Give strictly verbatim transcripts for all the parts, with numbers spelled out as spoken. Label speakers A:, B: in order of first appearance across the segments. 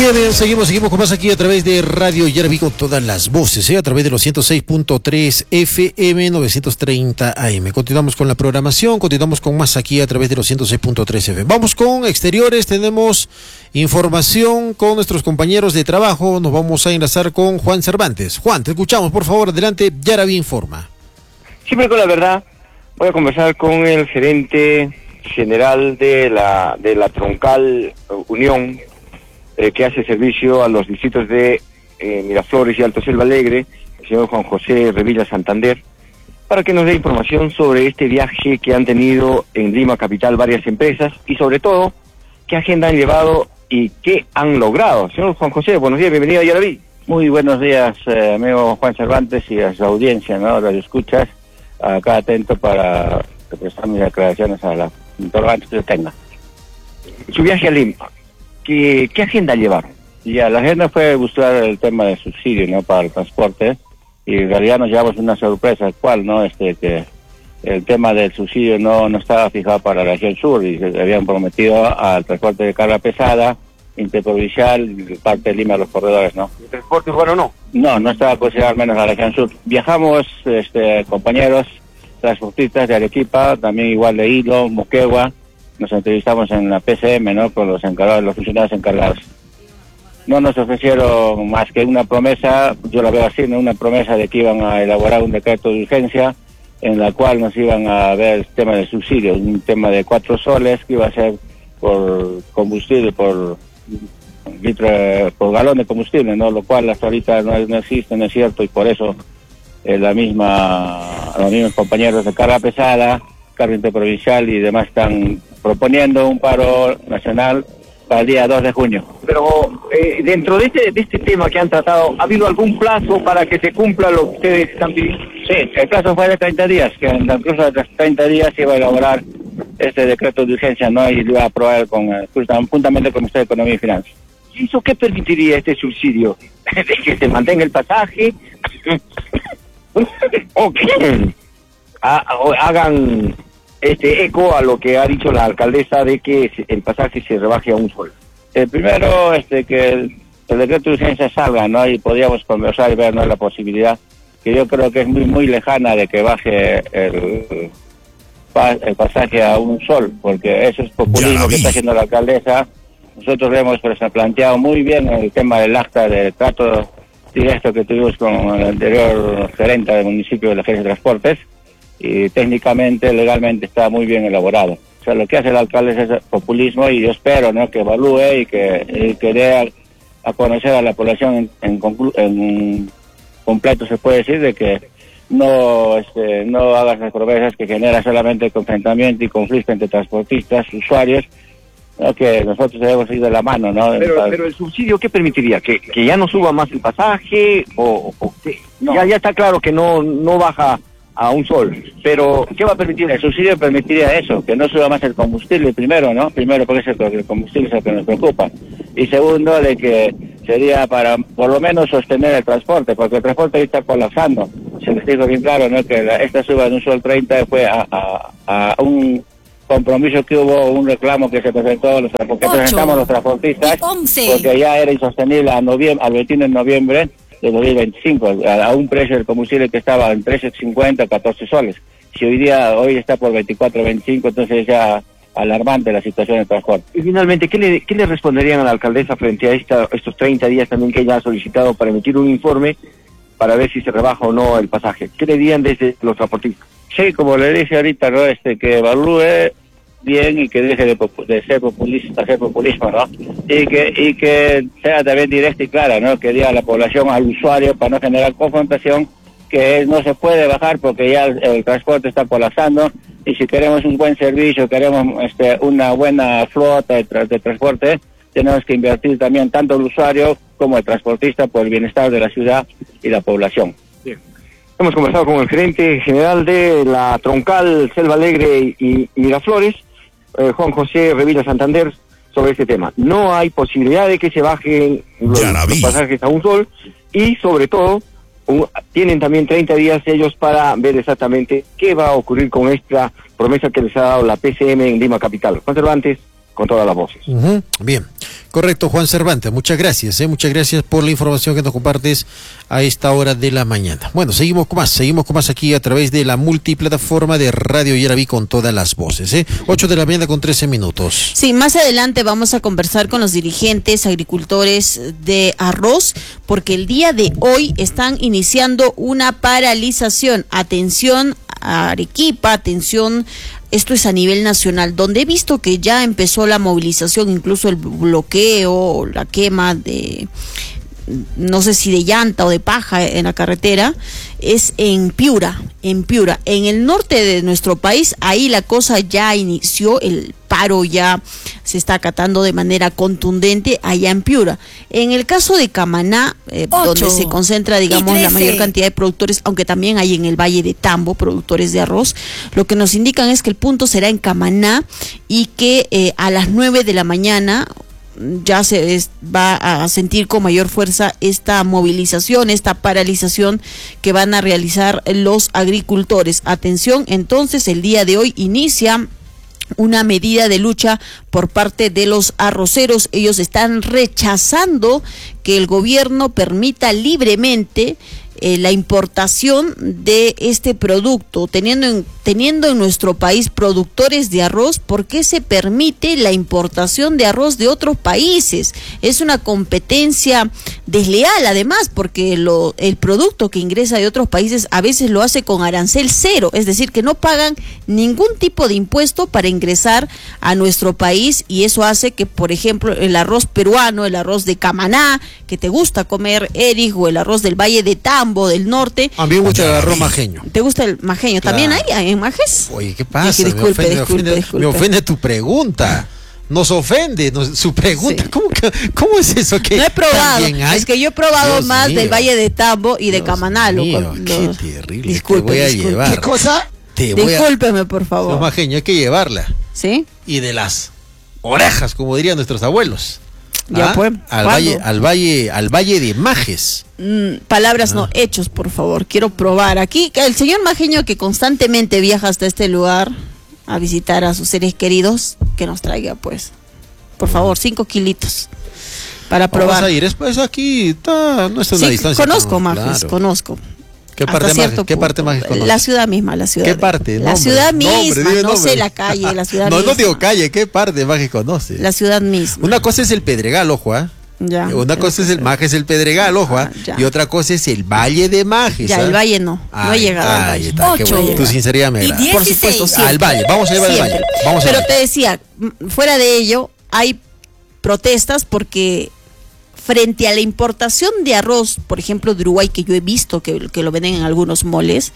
A: Bien, bien, seguimos, seguimos con más aquí a través de Radio Yaraví con todas las voces, ¿eh? A través de los ciento seis punto tres F M, novecientos treinta A M. Continuamos con la programación, continuamos con más aquí a través de los ciento seis punto tres F M. Vamos con exteriores, tenemos información con nuestros compañeros de trabajo, nos vamos a enlazar con Juan Cervantes. Juan, te escuchamos, por favor, adelante, Yaraví informa.
B: Siempre con la verdad, voy a conversar con el gerente general de la, de la Troncal Unión, Eh, que hace servicio a los distritos de eh, Miraflores y Alto Selva Alegre, el señor Juan José Revilla Santander, para que nos dé información sobre este viaje que han tenido en Lima Capital varias empresas y sobre todo, qué agenda han llevado y qué han logrado. Señor Juan José, buenos días, bienvenido a Yaraví.
C: Muy buenos días, eh, amigo Juan Cervantes y a su audiencia, ¿no? Radio escuchas, acá atento para prestar mis declaraciones a la interrogantes que tenga.
B: Su viaje a Lima. ¿Qué, ¿Qué agenda llevaron?
C: Ya, la agenda fue buscar el tema de subsidio, ¿no? Para el transporte, y en realidad nos llevamos una sorpresa, ¿cuál, no? Este, que el tema del subsidio no, no estaba fijado para la región sur, y se habían prometido al transporte de carga pesada, interprovincial, parte de Lima, los corredores, ¿no?
B: ¿El transporte urbano no?
C: No, no estaba considerado al menos a la región sur. Viajamos, este, compañeros transportistas de Arequipa, también igual de Hilo, Moquegua. Nos entrevistamos en la P C M, ¿no? Con los encargados, los funcionarios encargados. No nos ofrecieron más que una promesa, yo la veo así, ¿no? Una promesa de que iban a elaborar un decreto de urgencia en la cual nos iban a ver el tema de subsidio, un tema de cuatro soles que iba a ser por combustible, por litro, por galón de combustible, ¿no? Lo cual hasta ahorita no, no existe, no es cierto, y por eso eh, la misma, los mismos compañeros de carga pesada, carga interprovincial y demás están proponiendo un paro nacional para el día dos de junio.
B: Pero eh, dentro de este, de este tema que han tratado, ¿ha habido algún plazo para que se cumpla lo que ustedes están pidiendo?
C: Sí, el plazo fue de treinta días, que en el curso de treinta días se iba a elaborar este decreto de urgencia, ¿no? Y lo iba a aprobar con, juntamente con el Ministerio de Economía y Finanzas.
B: ¿Y eso qué permitiría este subsidio? ¿De que se mantenga el pasaje? ¿O que hagan este eco a lo que ha dicho la alcaldesa de que el pasaje se rebaje a un sol?
C: El primero, este, que el, el decreto de urgencia salga, ¿no? Y podríamos conversar y ver, ¿no? La posibilidad, que yo creo que es muy muy lejana, de que baje el, el pasaje a un sol, porque eso es populismo que está haciendo la alcaldesa. Nosotros hemos pues, planteado muy bien el tema del acta de trato directo que tuvimos con el anterior gerente del municipio de la Agencia de Transportes, y técnicamente, legalmente está muy bien elaborado. O sea, lo que hace el alcalde es populismo, y yo espero, ¿no? Que evalúe y que, y que dé a, a conocer a la población en, en, conclu en completo, se puede decir, de que no este, no haga esas promesas que genera solamente confrontamiento y conflicto entre transportistas, usuarios, ¿no? Que nosotros debemos ir de la mano, ¿no?
B: Pero, pero el subsidio, ¿qué permitiría? ¿Que, que ya no suba más el pasaje? ¿O, o qué? No. Ya, ya está claro que no, no baja a un sol, pero ¿qué va a permitir?
C: El subsidio permitiría eso, que no suba más el combustible primero, ¿no? Primero porque es el, el combustible es el que nos preocupa, y segundo de que sería para por lo menos sostener el transporte, porque el transporte ahí está colapsando. Se les dijo bien claro, ¿no? Que la, esta suba de un sol treinta fue a, a, a un compromiso que hubo, un reclamo que se presentó, los, que presentamos los transportistas, porque ya era insostenible a noviembre, al veintiuno de noviembre de dos mil veinticinco, a, a un precio del combustible que estaba en trece cincuenta, catorce soles. Si hoy día, hoy está por veinticuatro, veinticinco, entonces ya alarmante la situación del transporte.
B: Y finalmente, ¿qué le, qué le responderían a la alcaldesa frente a esta, estos treinta días también que ella ha solicitado para emitir un informe para ver si se rebaja o no el pasaje? ¿Qué le dirían desde los transportistas?
C: Sí, como le dije ahorita, ¿no? Este, que evalúe bien y que deje de, de ser populista, hacer populismo, ¿no? Y que y que sea también directa y clara, ¿no? Que diga a la población, al usuario, para no generar confrontación, que no se puede bajar porque ya el, el transporte está colapsando, y si queremos un buen servicio, queremos este una buena flota de, tra de transporte, tenemos que invertir también tanto el usuario como el transportista por el bienestar de la ciudad y la población.
B: Bien. Hemos conversado con el gerente general de la Troncal Selva Alegre y, y Miraflores, eh, Juan José Revilla Santander, sobre este tema. No hay posibilidad de que se bajen los, los pasajes a un sol, y sobre todo un, tienen también treinta días ellos para ver exactamente qué va a ocurrir con esta promesa que les ha dado la P C M en Lima Capital. Juan Cervantes. con todas las voces.
A: Uh-huh. Bien, correcto, Juan Cervantes, muchas gracias, ¿eh? muchas gracias por la información que nos compartes a esta hora de la mañana. Bueno, seguimos con más, seguimos con más aquí a través de la multiplataforma de Radio Yaraví con todas las voces, ¿eh? ocho de la mañana con trece minutos.
D: Sí, más adelante vamos a conversar con los dirigentes agricultores de arroz, porque el día de hoy están iniciando una paralización. Atención a Arequipa, atención, esto es a nivel nacional, donde he visto que ya empezó la movilización, incluso el bloqueo, la quema de, no sé si de llanta o de paja en la carretera, es en Piura, en Piura, en el norte de nuestro país. Ahí la cosa ya inició, el paro ya se está acatando de manera contundente allá en Piura. En el caso de Camaná, eh, donde se concentra, digamos, la mayor cantidad de productores, aunque también hay en el Valle de Tambo productores de arroz, lo que nos indican es que el punto será en Camaná y que eh, a las nueve de la mañana ya se es, va a sentir con mayor fuerza esta movilización, esta paralización que van a realizar los agricultores. Atención, entonces, el día de hoy inicia una medida de lucha por parte de los arroceros. Ellos están rechazando que el gobierno permita libremente eh, la importación de este producto, teniendo en, teniendo en nuestro país productores de arroz. ¿Por qué se permite la importación de arroz de otros países? Es una competencia desleal, además, porque lo, el producto que ingresa de otros países a veces lo hace con arancel cero, es decir, que no pagan ningún tipo de impuesto para ingresar a nuestro país, y eso hace que, por ejemplo, el arroz peruano, el arroz de Camaná, que te gusta comer, Eric, o el arroz del Valle de Tambo, del norte.
A: A mí me gusta el arroz majeño.
D: ¿Te gusta el majeño?
A: Claro.
D: ¿También hay en Majes?
A: Oye, ¿qué pasa?
D: Dije, disculpe,
A: me, ofende,
D: disculpe,
A: me, ofende,
D: disculpe.
A: me ofende tu pregunta. Nos ofende nos, su pregunta.
D: Sí.
A: ¿Cómo, que, ¿Cómo es eso? Que
D: no he probado,
A: hay?
D: es que yo he probado
A: Dios
D: más
A: mío.
D: del Valle de Tambo y de
A: Dios
D: Camaná.
A: mío,
D: Lo,
A: qué
D: lo,
A: terrible.
D: Disculpe,
A: te voy a
D: disculpe.
A: llevar.
E: ¿Qué cosa?
A: Te voy a-
D: Discúlpeme, por favor.
A: Los majeños hay que llevarla.
D: ¿Sí?
A: Y de las orejas, como dirían nuestros abuelos.
D: Ya
A: ¿Ah?
D: fue.
A: Al
D: ¿Cuándo?
A: valle, al valle, al valle de Majes.
D: Mm, palabras
A: Ah.
D: no, hechos, por favor. Quiero probar. Aquí, el señor majeño que constantemente viaja hasta este lugar a visitar a sus seres queridos, que nos traiga, pues, por favor, cinco kilitos para
A: Vamos
D: probar.
A: a ir. Es, es aquí, está, no es una
D: Sí,
A: distancia.
D: conozco
A: tan-
D: Majes,
A: claro.
D: conozco.
A: ¿Qué
D: Hasta
A: parte de
D: cierto
A: Majes? ¿Qué
D: punto.
A: parte de Majes conoces?
D: La ciudad misma, la ciudad.
A: ¿Qué parte?
D: La
A: Nombre,
D: ciudad
A: nombre,
D: misma,
A: dime
D: no
A: nombre.
D: sé la calle, la ciudad
A: No,
D: misma.
A: no digo calle, ¿qué parte de Majes conoces?
D: La ciudad misma.
A: Una cosa es el Pedregal, ojo, ¿ah?
D: Ya,
A: Una cosa es el Majes, el Pedregal, ojo, ¿ah?
D: Ah, ya.
A: Y otra cosa es el Valle de Majes.
D: Ya,
A: ¿ah?
D: el Valle no, no he
A: Ay,
D: llegado al
A: ahí
D: Valle.
A: está, qué
E: Ocho.
A: bueno. Tu sinceridad me
E: Y
A: agrada.
E: diez.
D: Por supuesto,
E: dieciséis.
D: siempre.
A: Al Valle, vamos a llevar al
D: Siempre.
A: Valle. Vamos a
D: Pero
A: ver.
D: te decía, m- fuera de ello, hay protestas porque frente a la importación de arroz, por ejemplo, de Uruguay, que yo he visto que, que lo venden en algunos moles,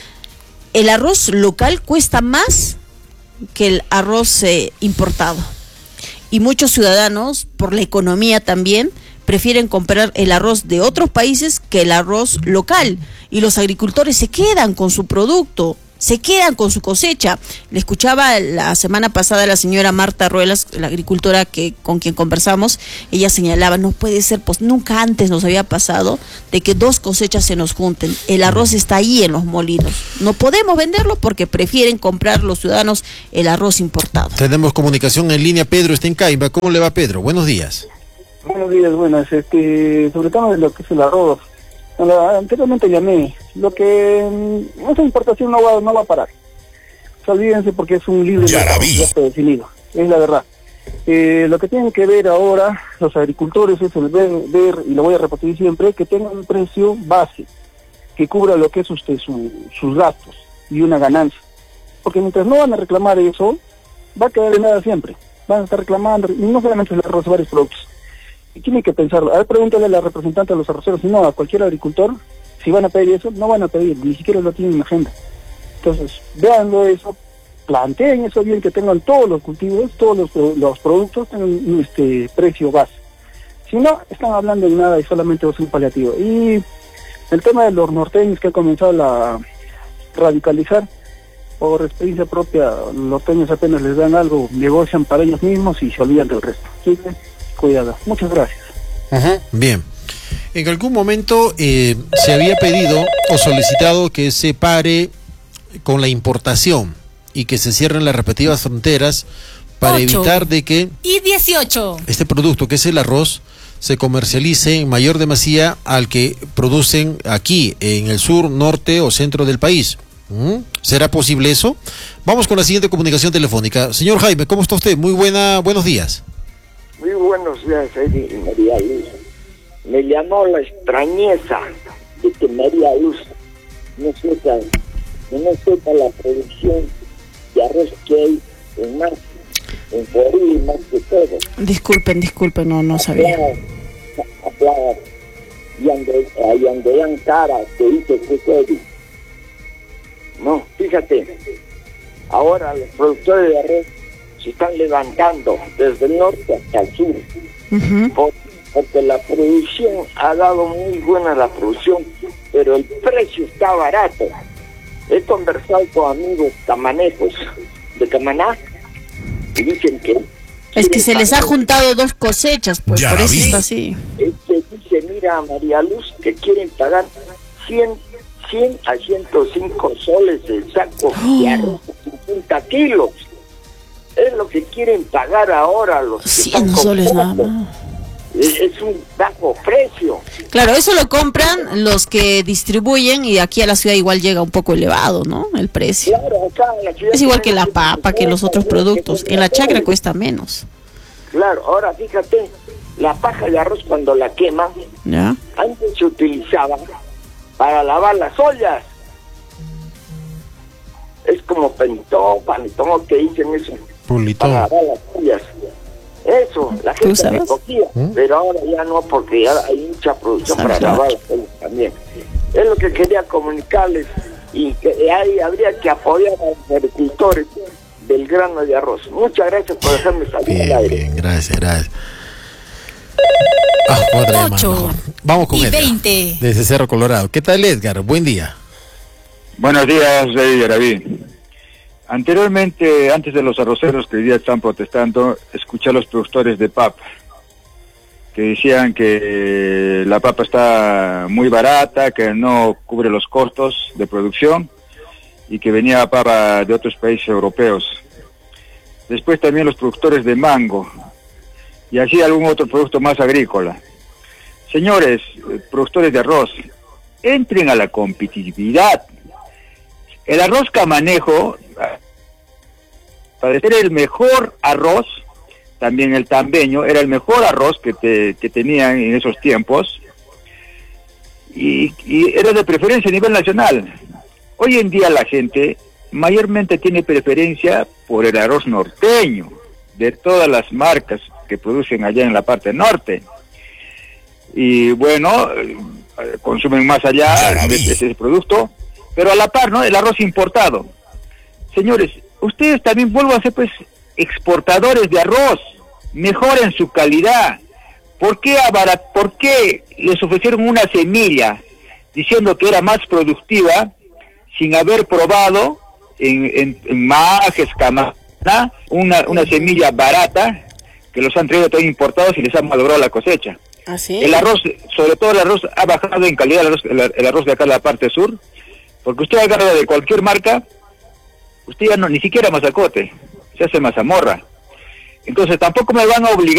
D: el arroz local cuesta más que el arroz eh, importado. Y muchos ciudadanos, por la economía también, prefieren comprar el arroz de otros países que el arroz local. Y los agricultores se quedan con su producto, se quedan con su cosecha. Le escuchaba la semana pasada a la señora Marta Ruelas, la agricultora que con quien conversamos. Ella señalaba, no puede ser, pues nunca antes nos había pasado de que dos cosechas se nos junten. El arroz está ahí en los molinos. No podemos venderlo porque prefieren comprar los ciudadanos el arroz importado.
A: Tenemos comunicación en línea. Pedro está en Caimba. ¿Cómo le va, Pedro? Buenos días.
F: Buenos días, buenas. Este, sobre todo de lo que es el arroz. La- anteriormente llamé. Lo que mm, esa importación no va, no va a parar. O sea, olvídense porque es un libre mercado, ya está definido. Es la verdad. Eh, lo que tienen que ver ahora los agricultores es el ver, ver, y lo voy a repetir siempre, que tengan un precio base que cubra lo que es usted su, sus gastos y una ganancia. Porque mientras no van a reclamar eso, va a quedar de nada siempre. Van a estar reclamando, y no solamente el arroz, varios productos. Y tienen que pensarlo. A ver, pregúntale a la representante de los arroceros, si no, a cualquier agricultor, si van a pedir eso, no van a pedir, ni siquiera lo tienen en agenda. Entonces, veanlo eso, planteen eso bien, que tengan todos los cultivos, todos los, pro- los productos, tengan un este, precio base. Si no, están hablando de nada y solamente va a ser un paliativo. Y el tema de los norteños que han comenzado a radicalizar, por experiencia propia, los norteños apenas les dan algo, negocian para ellos mismos y se olvidan del resto. Así que, cuidado. Muchas gracias.
A: Bien. En algún momento eh, se había pedido o solicitado que se pare con la importación y que se cierren las respectivas fronteras para evitar de que
E: y dieciocho
A: este producto, que es el arroz, se comercialice en mayor demasía al que producen aquí en el sur, norte o centro del país. ¿Mm? ¿Será posible eso? Vamos con la siguiente comunicación telefónica. Señor Jaime, ¿cómo está usted? Muy buena, buenos días.
G: Muy buenos días, Eddie y María Luz. Me llamó la extrañeza de que María Luz no sepa, no sepa la producción de arroz que hay en más, en Perú y más que todo.
D: Disculpen, disculpen, no, no sabía.
G: Hablar, y Yandeyan Cara, que dice que Eddie. No, fíjate, ahora los productores de arroz se están levantando desde el norte hasta el sur, uh-huh. por, porque la producción ha dado muy buena la producción, pero el precio está barato. He conversado con amigos camanejos de Camaná y dicen que...
D: Es que se les ha juntado dos cosechas, pues ya por eso está así.
G: Es que dice, mira, María Luz, que quieren pagar cien a ciento cinco soles el saco oh. de arroz de cincuenta kilos. Es lo que quieren pagar ahora los que
D: cien soles nada más.
G: Es, es un bajo precio.
D: Claro, eso lo compran los que distribuyen y aquí a la ciudad igual llega un poco elevado, ¿no? El precio.
G: Claro, acá en la ciudad
D: es igual que la papa, que los otros productos. En la chacra cuesta menos.
G: Claro, ahora fíjate, la paja de arroz cuando la queman, ¿ya? Antes se utilizaba para lavar las ollas. Es como pentón, panetón, que dicen eso.
A: Pulitón.
G: Para lavar las ollas. Eso, la gente recogía, ¿Mm? Pero ahora ya no, porque ya hay mucha producción para lavar las ollas también. Es lo que quería comunicarles, y que ahí habría que apoyar a los agricultores del grano de arroz. Muchas gracias por dejarme salir al aire.
A: Bien, gracias, gracias. Ah, otra ocho Vamos con
E: y
A: Edgar,
E: veinte
A: desde Cerro Colorado. ¿Qué tal, Edgar? Buen día.
H: Buenos días, Rey Yaraví. Anteriormente, antes de los arroceros que hoy día están protestando, escuché a los productores de papa que decían que la papa está muy barata, que no cubre los costos de producción y que venía papa de otros países europeos. Después también los productores de mango y así algún otro producto más agrícola. Señores, productores de arroz, entren a la competitividad. El arroz camanejo, para ser el mejor arroz, también el tambeño, era el mejor arroz que, te, que tenían en esos tiempos, y, y era de preferencia a nivel nacional. Hoy en día la gente mayormente tiene preferencia por el arroz norteño, de todas las marcas que producen allá en la parte norte. Y bueno, consumen más allá de ese producto, pero a la par, ¿no? El arroz importado. Señores, ustedes también vuelvan a ser, pues, exportadores de arroz, mejoren su calidad. ¿Por qué abarat, por qué les ofrecieron una semilla diciendo que era más productiva sin haber probado en, en, en Majes, Camaná, una, una semilla barata que los han traído todos importados y les han malogrado la cosecha?
D: ¿Ah, sí?
H: El arroz, sobre todo el arroz, ha bajado en calidad el arroz, el, el arroz de acá en la parte sur, porque usted agarra de cualquier marca, usted ya no, ni siquiera mazacote, se hace mazamorra. Entonces tampoco me van a obligar